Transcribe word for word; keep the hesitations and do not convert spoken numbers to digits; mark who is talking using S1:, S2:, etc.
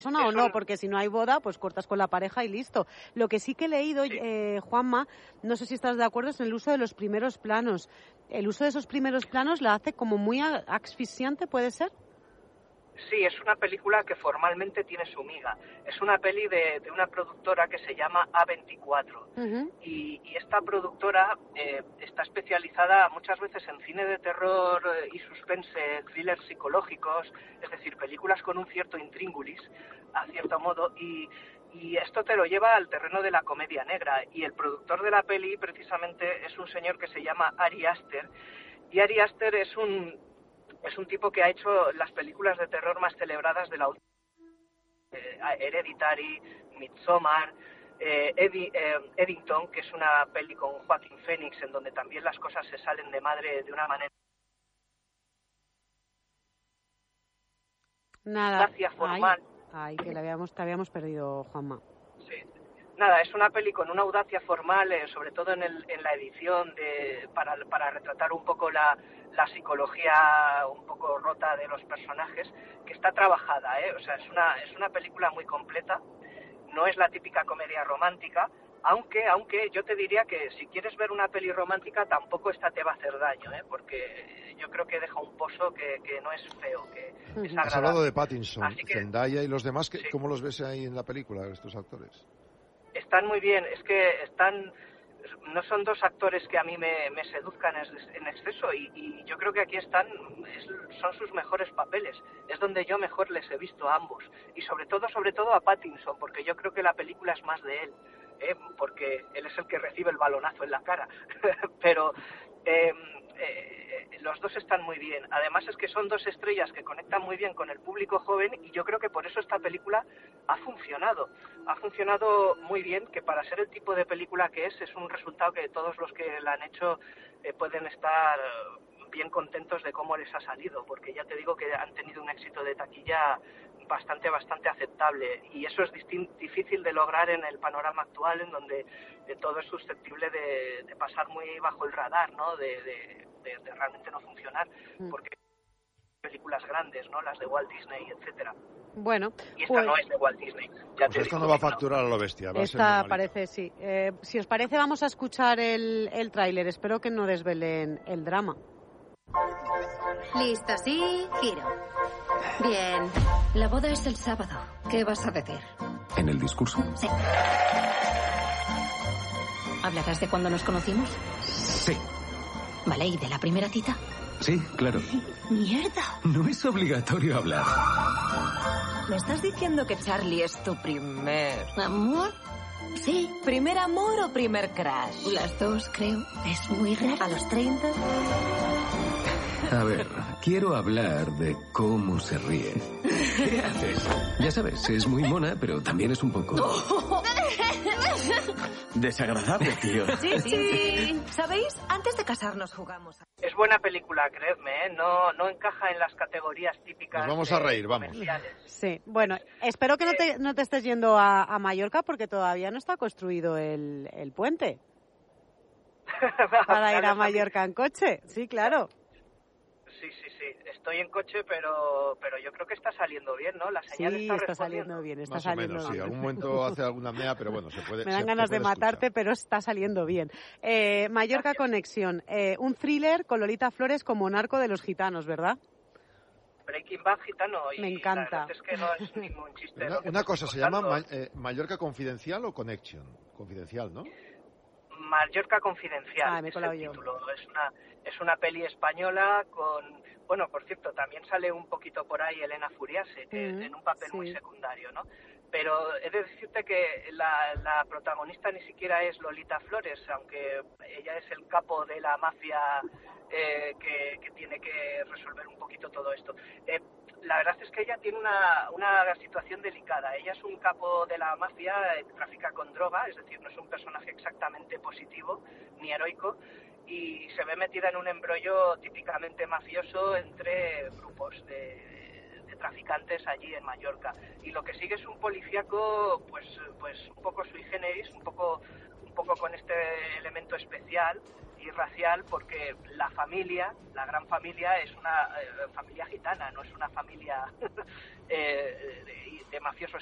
S1: persona o no, porque si no hay boda, pues cortas con la pareja y listo. Lo que sí que he leído, sí. eh, Juanma, no sé si estás de acuerdo, es en el uso de los primeros planos. El uso de esos primeros planos la hace como muy asfixiante, ¿puede ser?
S2: Sí, es una película que formalmente tiene su miga. Es una peli de, de una productora que se llama A veinticuatro. Uh-huh. Y, y esta productora eh, está especializada muchas veces en cine de terror y suspense, thrillers psicológicos, es decir, películas con un cierto intríngulis, a cierto modo, y, y esto te lo lleva al terreno de la comedia negra. Y el productor de la peli, precisamente, es un señor que se llama Ari Aster. Y Ari Aster es un... Es un tipo que ha hecho las películas de terror más celebradas de la eh, Hereditary, Midsommar, eh, Eddie, eh, Eddington, que es una peli con Joaquin Phoenix, en donde también las cosas se salen de madre de una manera...
S1: Nada,
S2: formal.
S1: Ay, ay, que la habíamos, te habíamos perdido, Juanma.
S2: Sí. Nada, es una peli con una audacia formal, eh, sobre todo en, el, en la edición, de, para, para retratar un poco la... la psicología un poco rota de los personajes, que está trabajada, ¿eh? O sea, es una, es una película muy completa, no es la típica comedia romántica, aunque, aunque yo te diría que si quieres ver una peli romántica tampoco esta te va a hacer daño, ¿eh? Porque yo creo que deja un pozo que, que no es feo, que es agradable.
S3: Has hablado de Pattinson,
S2: que,
S3: Zendaya y los demás, que,
S2: sí.
S3: ¿cómo los ves ahí en la película, estos actores?
S2: Están muy bien, es que están... No son dos actores que a mí me, me seduzcan en exceso y, y yo creo que aquí están, es, son sus mejores papeles, es donde yo mejor les he visto a ambos y sobre todo, sobre todo a Pattinson, porque yo creo que la película es más de él, ¿eh? Porque él es el que recibe el balonazo en la cara, pero eh, eh, los dos están muy bien, además es que son dos estrellas que conectan muy bien con el público joven y yo creo que por eso esta película ha funcionado, ha funcionado muy bien, que para ser el tipo de película que es, es un resultado que todos los que la han hecho eh, pueden estar bien contentos de cómo les ha salido, porque ya te digo que han tenido un éxito de taquilla bastante, bastante aceptable y eso es distin- difícil de lograr en el panorama actual en donde eh, todo es susceptible de, de pasar muy bajo el radar, ¿no? De, de, de, de realmente no funcionar, porque películas grandes, ¿no? Las de Walt Disney, etcétera.
S1: Bueno,
S2: y esta
S1: pues,
S2: no es de Walt Disney. Ya
S3: pues esto no va a facturar
S2: no.
S3: a lo bestia. Va
S1: esta
S3: a ser
S1: parece, sí. Eh, si os parece, vamos a escuchar el, el tráiler. Espero que no desvelen el drama.
S4: Listo, sí, giro. Bien. La boda es el sábado. ¿Qué vas a decir?
S5: ¿En el discurso?
S4: Sí. ¿Hablarás de cuando nos conocimos?
S5: Sí.
S4: Vale, ¿y de la primera cita?
S5: Sí, claro.
S4: ¡Mierda!
S5: No es obligatorio hablar.
S6: ¿Me estás diciendo que Charlie es tu primer...
S4: ¿Amor? Sí.
S6: ¿Primer amor o primer crush?
S4: Las dos, creo. Es muy raro.
S6: ¿A los treinta?
S5: A ver, quiero hablar de cómo se ríe. ¿Qué haces? Ya sabes, es muy mona, pero también es un poco... desagradable, tío.
S6: Sí, sí. ¿Sabéis? Antes de casarnos jugamos a...
S2: Es buena película, creedme, ¿eh? No, no encaja en las categorías típicas.
S3: Nos vamos a reír, vamos.
S1: Sí, bueno, espero que no te, no te estés yendo a, a Mallorca porque todavía no está construido el, el puente. Para ir a Mallorca en coche, sí, claro.
S2: Sí, sí, sí. Estoy en coche, pero pero yo creo que está saliendo bien, ¿no? La señal
S1: sí,
S2: está,
S1: está saliendo bien, está
S3: Más
S1: saliendo
S3: o menos,
S1: bien.
S3: sí. Algún momento hace alguna mea, pero bueno, se puede.
S1: Me dan
S3: se,
S1: ganas
S3: se
S1: de matarte,
S3: escuchar.
S1: pero está saliendo bien. Eh, Mallorca Conexión, eh, un thriller con Lolita Flores como narco de los gitanos, ¿verdad?
S2: Breaking Bad gitano. Y
S1: Me encanta.
S2: La verdad es que no es ningún chiste.
S3: Una, una cosa, ¿se llama Ma- eh, Mallorca Confidencial o Connection? Confidencial, ¿no?
S2: Mallorca Confidencial.
S1: Ah, me he
S2: es
S1: colado
S2: el
S1: yo.
S2: título. Es una, es una peli española con... Bueno, por cierto, también sale un poquito por ahí Elena Furiase, mm, en, en un papel sí. muy secundario, ¿no? Pero he de decirte que la, la protagonista ni siquiera es Lolita Flores, aunque ella es el capo de la mafia eh, que, que tiene que resolver un poquito todo esto. Eh, la verdad es que ella tiene una, una situación delicada. Ella es un capo de la mafia, eh, trafica con droga, es decir, no es un personaje exactamente positivo ni heroico, y se ve metida en un embrollo típicamente mafioso entre grupos de, de traficantes allí en Mallorca. Y lo que sigue es un policíaco, pues, pues un poco sui generis, un poco, un poco con este elemento especial y racial, porque la familia, la gran familia, es una eh, familia gitana, no es una familia eh, de, de mafioso